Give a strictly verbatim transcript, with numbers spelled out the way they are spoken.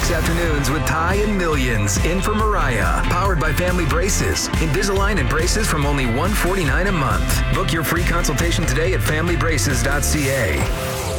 Weekday X afternoons with Ty and Millions. In for Mariah. Powered by Family Braces. Invisalign and braces from only one hundred forty-nine dollars a month. Book your free consultation today at family braces dot c a.